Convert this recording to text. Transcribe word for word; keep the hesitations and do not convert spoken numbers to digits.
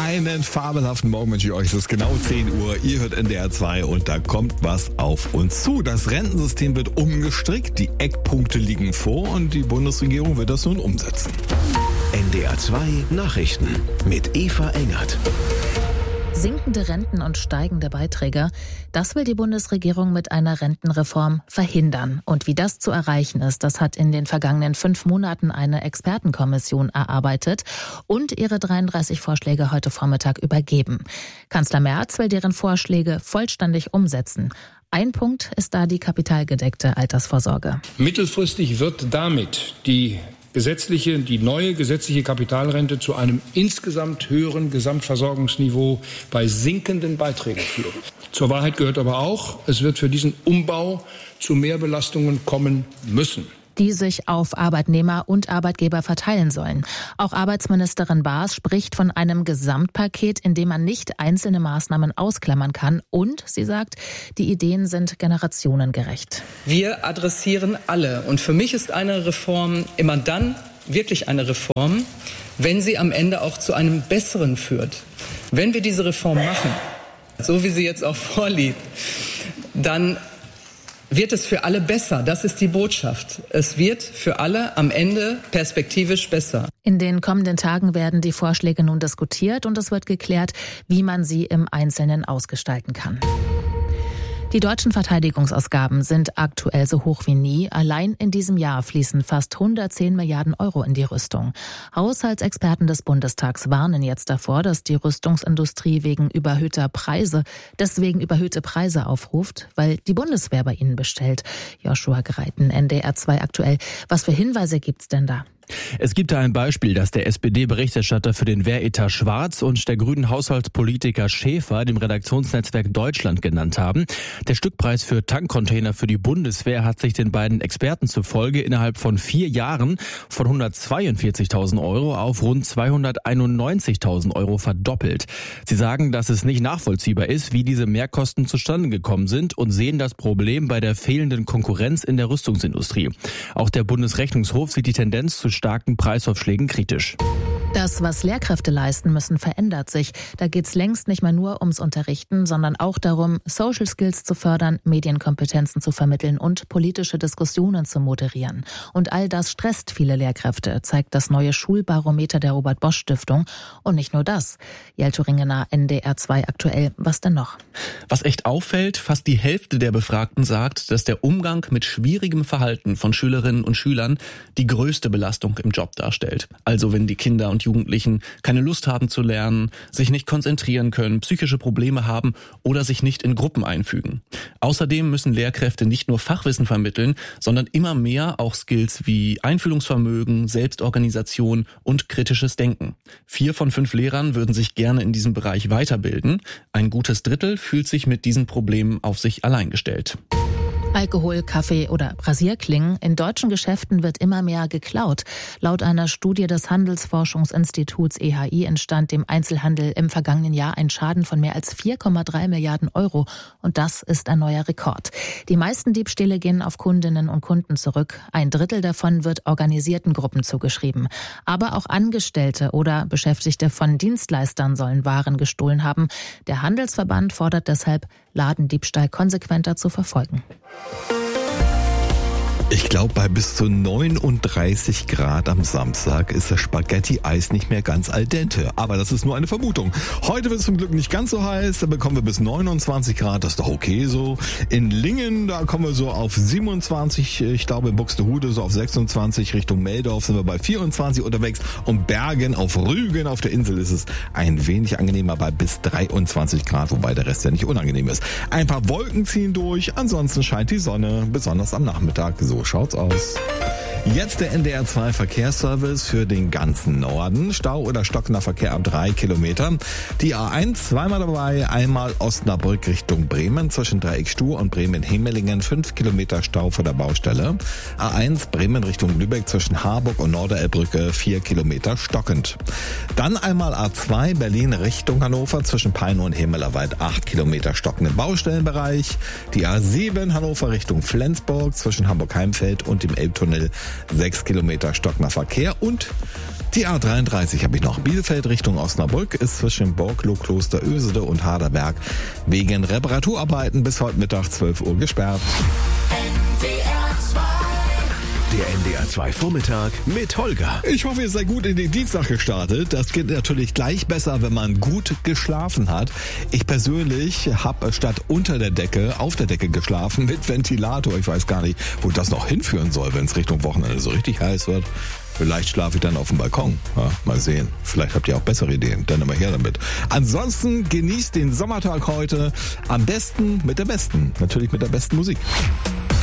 Einen fabelhaften Morgen wünsche ich euch. Es ist genau zehn Uhr. Ihr hört N D R zwei und da kommt was auf uns zu. Das Rentensystem wird umgestrickt, die Eckpunkte liegen vor und die Bundesregierung wird das nun umsetzen. N D R zwei Nachrichten mit Eva Engert. Sinkende Renten und steigende Beiträge, das will die Bundesregierung mit einer Rentenreform verhindern. Und wie das zu erreichen ist, das hat in den vergangenen fünf Monaten eine Expertenkommission erarbeitet und ihre dreiunddreißig Vorschläge heute Vormittag übergeben. Kanzler Merz will deren Vorschläge vollständig umsetzen. Ein Punkt ist da die kapitalgedeckte Altersvorsorge. Mittelfristig wird damit die gesetzliche, die neue gesetzliche Kapitalrente zu einem insgesamt höheren Gesamtversorgungsniveau bei sinkenden Beiträgen führen. Zur Wahrheit gehört aber auch, es wird für diesen Umbau zu Mehrbelastungen kommen müssen, die sich auf Arbeitnehmer und Arbeitgeber verteilen sollen. Auch Arbeitsministerin Baas spricht von einem Gesamtpaket, in dem man nicht einzelne Maßnahmen ausklammern kann. Und sie sagt, die Ideen sind generationengerecht. Wir adressieren alle. Und für mich ist eine Reform immer dann wirklich eine Reform, wenn sie am Ende auch zu einem Besseren führt. Wenn wir diese Reform machen, so wie sie jetzt auch vorliegt, dann wird es für alle besser. Das ist die Botschaft. Es wird für alle am Ende perspektivisch besser. In den kommenden Tagen werden die Vorschläge nun diskutiert und es wird geklärt, wie man sie im Einzelnen ausgestalten kann. Die deutschen Verteidigungsausgaben sind aktuell so hoch wie nie. Allein in diesem Jahr fließen fast hundertzehn Milliarden Euro in die Rüstung. Haushaltsexperten des Bundestags warnen jetzt davor, dass die Rüstungsindustrie wegen überhöhter Preise, deswegen überhöhte Preise aufruft, weil die Bundeswehr bei ihnen bestellt. Joshua Greiten, N D R zwei aktuell. Was für Hinweise gibt's denn da? Es gibt da ein Beispiel, das der S P D-Berichterstatter für den Wehretat Schwarz und der grünen Haushaltspolitiker Schäfer dem Redaktionsnetzwerk Deutschland genannt haben. Der Stückpreis für Tankcontainer für die Bundeswehr hat sich den beiden Experten zufolge innerhalb von vier Jahren von hundertzweiundvierzigtausend Euro auf rund zweihunderteinundneunzigtausend Euro verdoppelt. Sie sagen, dass es nicht nachvollziehbar ist, wie diese Mehrkosten zustande gekommen sind und sehen das Problem bei der fehlenden Konkurrenz in der Rüstungsindustrie. Auch der Bundesrechnungshof sieht die Tendenz zu starken Preisaufschlägen kritisch. Das, was Lehrkräfte leisten müssen, verändert sich. Da geht's längst nicht mehr nur ums Unterrichten, sondern auch darum, Social Skills zu fördern, Medienkompetenzen zu vermitteln und politische Diskussionen zu moderieren. Und all das stresst viele Lehrkräfte, zeigt das neue Schulbarometer der Robert-Bosch-Stiftung. Und nicht nur das. Jelto Ringener, N D R zwei aktuell. Was denn noch? Was echt auffällt, fast die Hälfte der Befragten sagt, dass der Umgang mit schwierigem Verhalten von Schülerinnen und Schülern die größte Belastung im Job darstellt. Also wenn die Kinder und Jugendlichen keine Lust haben zu lernen, sich nicht konzentrieren können, psychische Probleme haben oder sich nicht in Gruppen einfügen. Außerdem müssen Lehrkräfte nicht nur Fachwissen vermitteln, sondern immer mehr auch Skills wie Einfühlungsvermögen, Selbstorganisation und kritisches Denken. Vier von fünf Lehrern würden sich gerne in diesem Bereich weiterbilden. Ein gutes Drittel fühlt sich mit diesen Problemen auf sich allein gestellt. Alkohol, Kaffee oder Rasierklingen. In deutschen Geschäften wird immer mehr geklaut. Laut einer Studie des Handelsforschungsinstituts E H I entstand dem Einzelhandel im vergangenen Jahr ein Schaden von mehr als vier Komma drei Milliarden Euro. Und das ist ein neuer Rekord. Die meisten Diebstähle gehen auf Kundinnen und Kunden zurück. Ein Drittel davon wird organisierten Gruppen zugeschrieben. Aber auch Angestellte oder Beschäftigte von Dienstleistern sollen Waren gestohlen haben. Der Handelsverband fordert deshalb, Ladendiebstahl konsequenter zu verfolgen. Ich glaube, bei bis zu neununddreißig Grad am Samstag ist das Spaghetti-Eis nicht mehr ganz al dente. Aber das ist nur eine Vermutung. Heute wird es zum Glück nicht ganz so heiß. Da bekommen wir bis neunundzwanzig Grad. Das ist doch okay so. In Lingen, da kommen wir so auf siebenundzwanzig. Ich glaube, in Buxtehude so auf sechsundzwanzig. Richtung Meldorf sind wir bei vierundzwanzig unterwegs. Und Bergen auf Rügen auf der Insel ist es ein wenig angenehmer bei bis dreiundzwanzig Grad. Wobei der Rest ja nicht unangenehm ist. Ein paar Wolken ziehen durch. Ansonsten scheint die Sonne, besonders am Nachmittag. So schaut's aus. Jetzt der N D R zwei Verkehrsservice für den ganzen Norden. Stau oder stockender Verkehr ab drei Kilometer. Die A eins zweimal dabei, einmal Osnabrück Richtung Bremen zwischen Dreieckstuhr und Bremen-Himmelingen. fünf Kilometer Stau vor der Baustelle. A eins Bremen Richtung Lübeck zwischen Harburg und Norderelbrücke. vier Kilometer stockend. Dann einmal A zwei Berlin Richtung Hannover zwischen Peine und Himmelerwald. acht Kilometer stockenden Baustellenbereich. Die A sieben Hannover Richtung Flensburg zwischen Hamburg-Heimfeld und dem Elbtunnel. sechs Kilometer stockender Verkehr und Die A dreiunddreißig habe ich noch. Bielefeld Richtung Osnabrück ist zwischen Borkloh, Kloster Ösede und Haderberg wegen Reparaturarbeiten bis heute Mittag zwölf Uhr gesperrt. Der N D R zwei Vormittag mit Holger. Ich hoffe, ihr seid gut in den Dienstag gestartet. Das geht natürlich gleich besser, wenn man gut geschlafen hat. Ich persönlich habe statt unter der Decke auf der Decke geschlafen mit Ventilator. Ich weiß gar nicht, wo das noch hinführen soll, wenn es Richtung Wochenende so richtig heiß wird. Vielleicht schlafe ich dann auf dem Balkon. Ja, mal sehen. Vielleicht habt ihr auch bessere Ideen. Dann immer her damit. Ansonsten genießt den Sommertag heute am besten mit der besten. Natürlich mit der besten Musik.